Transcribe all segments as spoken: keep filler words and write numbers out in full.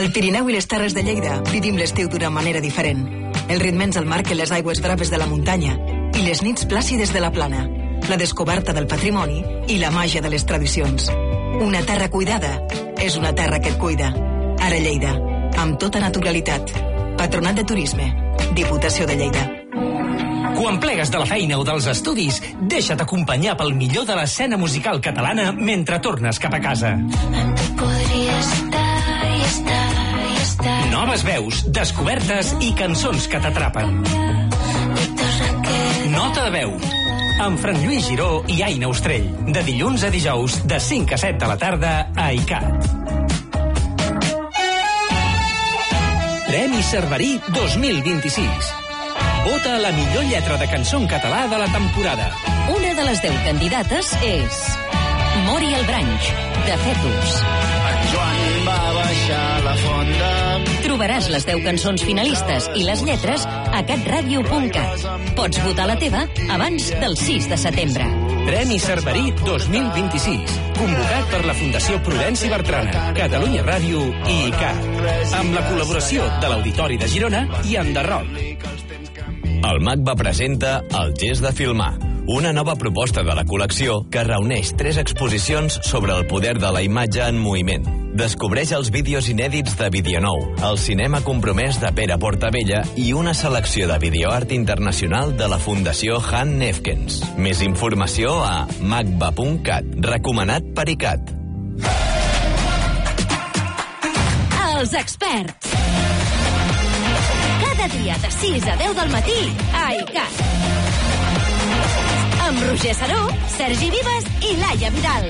Al Pirineu i les Terres de Lleida vivim l'estiu d'una manera diferent. El ritme ens el marquen les aigües braves de la muntanya i les nits plàcides de la plana, la descoberta del patrimoni i la màgia de les tradicions. Una terra cuidada és una terra que et cuida. Ara Lleida, amb tota naturalitat. Patronat de Turisme, Diputació de Lleida. Quan plegues de la feina o dels estudis, deixa't acompanyar pel millor de l'escena musical catalana mentre tornes cap a casa. Noves veus, descobertes i cançons que t'atrapen. Nota de veu, amb Fran Lluís Giró i Aina Ostrell. De dilluns a dijous, de cinc a set de la tarda, a I C A T. Premi Cerverí dos mil vint-i-sis. Vota la millor lletra de cançó en català de la temporada. Una de les deu candidates és Mori el Branch, de Fetus. En Joan va baixar la fonda. Trobaràs les deu cançons finalistes i les lletres a catradio punt cat. Pots votar la teva abans del sis de setembre. Premi Cerverí dos mil vint-i-sis. Convocat per la Fundació Prudenci Bertrana, Catalunya Ràdio i I C A T. Amb la col·laboració de l'Auditori de Girona i Enderroc. El MACBA presenta El gest de filmar, una nova proposta de la col·lecció que reuneix tres exposicions sobre el poder de la imatge en moviment. Descobreix els vídeos inèdits de Videonou, el cinema compromès de Pere Portabella i una selecció de videoart internacional de la Fundació Han Nefkens. Més informació a macba punt cat. Recomanat per I C A T. Els experts. Cada dia de sis a deu del matí a I C A T. Amb Roger Saró, Sergi Vives i Laia Vidal.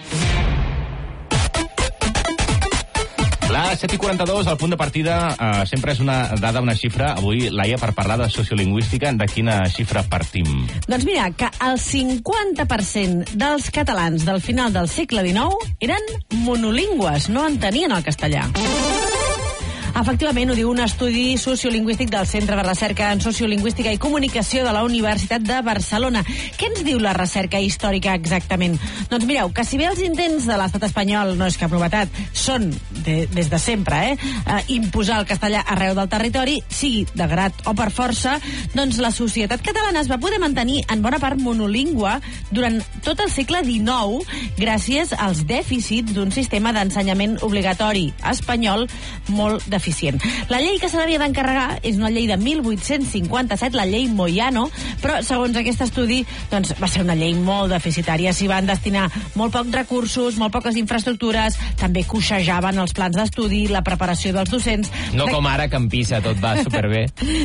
La set i quaranta-dos, el punt de partida, eh, sempre és una dada, una xifra. Avui, Laia, per parlar de sociolingüística, de quina xifra partim? Doncs mira, que el cinquanta per cent dels catalans del final del segle dinou eren monolingües, no entenien el castellà. Efectivament, ho diu un estudi sociolingüístic del Centre de Recerca en Sociolingüística i Comunicació de la Universitat de Barcelona. Què ens diu la recerca històrica exactament? Doncs mireu, que si bé els intents de l'estat espanyol no és cap novetat, són, de, des de sempre, eh, eh, imposar el castellà arreu del territori, sigui de grat o per força, doncs la societat catalana es va poder mantenir en bona part monolingüe durant tot el segle dinou gràcies als dèficits d'un sistema d'ensenyament obligatori espanyol molt deficient. La llei que se n'havia d'encarregar és una llei de mil vuit-cents cinquanta-set, la llei Moyano, però segons aquest estudi doncs, va ser una llei molt deficitària. S'hi van destinar molt pocs recursos, molt poques infraestructures, també coixejaven els plans d'estudi, la preparació dels docents. No com ara, que en Pisa tot va superbé.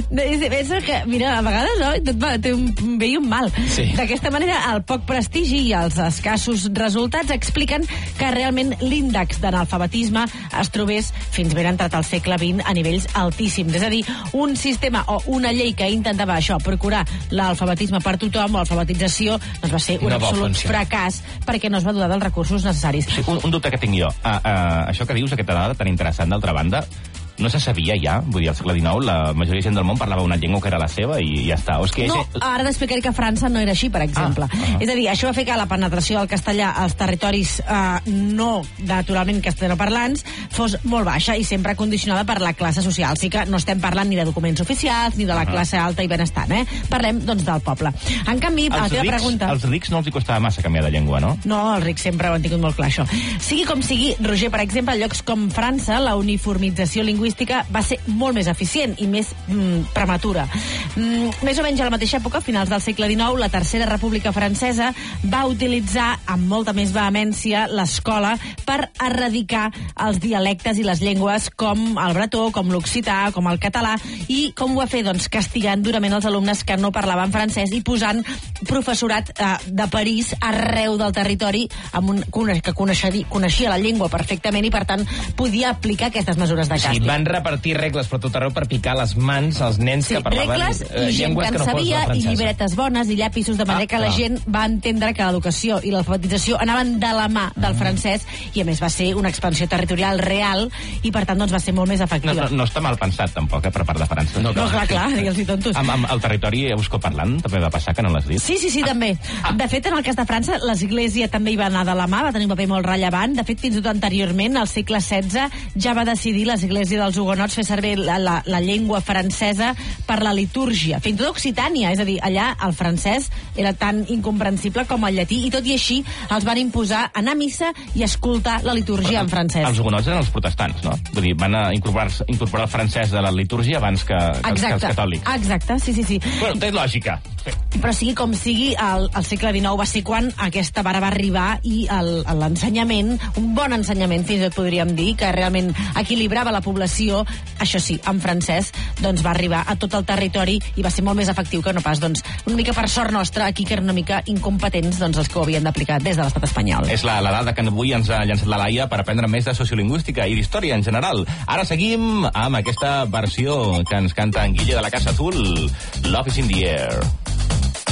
Pensa que, mira, a vegades no, tot va, té un bé i un mal. Sí. D'aquesta manera, el poc prestigi i els escassos resultats expliquen que realment l'índex d'analfabetisme es trobés fins ben entrat al segle vint a nivells altíssims. És a dir, un sistema o una llei que intentava això, procurar l'alfabetisme per tothom o alfabetització, doncs va ser un no absolut fracàs perquè no es va dotar dels recursos necessaris. Sí, un, un dubte que tinc jo. Uh, uh, això que dius, aquesta dada tan interessant, d'altra banda, no se sabia ja, vull dir, al segle dinou la majoria de gent del món parlava una llengua que era la seva i ja està. O és que no, gent... ara t'explicaré que a França no era així, per exemple. Ah, uh -huh. És a dir, això va fer que la penetració del castellà als territoris eh, no naturalment castellanoparlants fos molt baixa i sempre condicionada per la classe social. Sí que no estem parlant ni de documents oficials ni de la uh -huh. classe alta i benestant, eh? Parlem, doncs, del poble. En canvi, a la teva rics, pregunta... Els rics no els hi costava massa canviar de llengua, no? No, els rics sempre ho han tingut molt clar, això. Sigui com sigui, Roger, per exemple, a llocs com França, la uniformització lingüística va ser molt més eficient i més mm, prematura. Mm, més o menys a la mateixa època, a finals del segle dinou, la Tercera República Francesa va utilitzar amb molta més vehemència l'escola per erradicar els dialectes i les llengües com el bretó, com l'occità, com el català, i com ho va fer? Doncs castigant durament els alumnes que no parlaven francès i posant professorat eh, de París arreu del territori amb un, que coneixia, coneixia la llengua perfectament i, per tant, podia aplicar aquestes mesures de càstig. Sí, van repartir regles per tot arreu per picar les mans als nens sí, que parlaven regles eh, i gent llengües que que en no fos sabia, la i francesa. llibretes bones i llapisos, de manera Ah, que la clar. gent va entendre que l'educació i l'alfabetització anaven de la mà del francès, i a més va ser una expansió territorial real, i per tant doncs, va ser molt més No, efectiva. no, no està mal pensat, tampoc, eh, per part de França. No, No, clar, clar, digue'ls-hi tontos. Amb, amb el territori euscoparlant també va passar, que no l'has dit? Sí, sí, sí, també. De fet, en el cas de França, l'Església també hi va anar de la mà, va tenir un paper molt rellevant. De fet, fins i tot anteriorment, al segle setze, ja va decidir l'Església dels Hugonots fer servir la, la, la llengua francesa per la litúrgia. Fins i tot Occitània, és a dir, allà el francès era tan incomprensible com el llatí, i tot i així els van imposar anar a missa i escoltar la litúrgia en francès. Els hugonots eren els protestants, no? Vull dir, van a incorporar, incorporar el francès de la litúrgia abans que, que, els, que els catòlics. Exacte, sí, sí, sí. Bueno, té lògica. Sí. Però sigui com sigui, al, al segle dinou va ser quan aquesta vara va arribar, i l'ensenyament, un bon ensenyament, fins i tot podríem dir, que realment equilibrava la població, això sí, en francès, doncs va arribar a tot el territori i va ser molt més efectiu que no pas, doncs, una mica per sort nostra, aquí que eren una mica incompetents, doncs, els que ho havien d'aplicar des de l'estat espanyol. És la, la dada que avui ens ha llançat la Laia per aprendre més de sociolingüística i d'història en general. Ara seguim amb aquesta versió que ens canta en Guille de la Casa Azul, Love is in the Air.